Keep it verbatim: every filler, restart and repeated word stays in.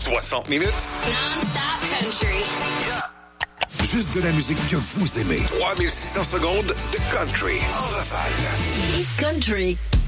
soixante minutes. Non-stop country. Juste de la musique que vous aimez. trois mille six cents secondes de country en rafale. Country.